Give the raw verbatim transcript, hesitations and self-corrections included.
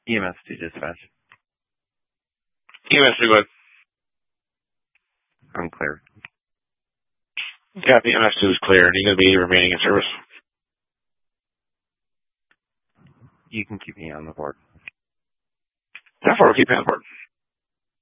E M S to dispatch. E M S to good. I'm clear. Yeah, the E M S two is clear, and you're going to be remaining in service. You can keep me on the board. Therefore, we'll keep you on board.